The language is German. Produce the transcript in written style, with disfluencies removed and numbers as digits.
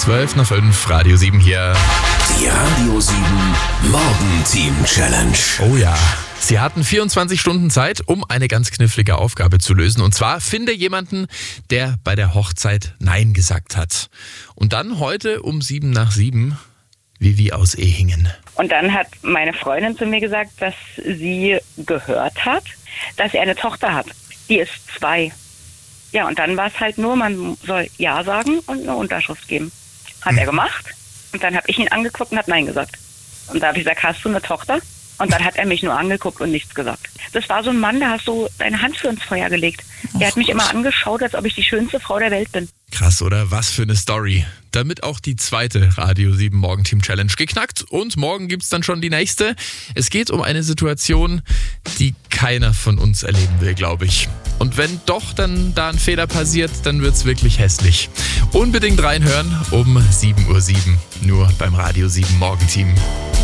12:05, Radio 7 hier. Die Radio 7 Morgenteam-Challenge. Oh ja. Sie hatten 24 Stunden Zeit, um eine ganz knifflige Aufgabe zu lösen. Und zwar, finde jemanden, der bei der Hochzeit Nein gesagt hat. Und dann heute um 7:07, Vivi aus Ehingen. Und dann hat meine Freundin zu mir gesagt, dass sie gehört hat, dass er eine Tochter hat. Die ist 2. Ja, und dann war es halt nur, man soll Ja sagen und eine Unterschrift geben. Hat er gemacht. Und dann habe ich ihn angeguckt und habe Nein gesagt. Und da habe ich gesagt, hast du eine Tochter? Und dann hat er mich nur angeguckt und nichts gesagt. Das war so ein Mann, da hast du deine Hand für ins Feuer gelegt. Der hat mich immer angeschaut, als ob ich die schönste Frau der Welt bin. Krass, oder? Was für eine Story. Damit auch die zweite Radio 7 Morgenteam Challenge geknackt. Und morgen gibt's dann schon die nächste. Es geht um eine Situation, die keiner von uns erleben will, glaube ich. Und wenn doch dann da ein Fehler passiert, dann wird's wirklich hässlich. Unbedingt reinhören um 7:07 Uhr. Nur beim Radio 7 Morgenteam.